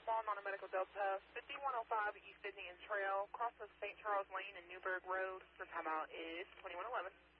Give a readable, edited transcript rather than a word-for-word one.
small non-medical Delta, 5105 East Indian Trail, cross of St. Charles Lane and Newburgh Road. Your timeout is 2111.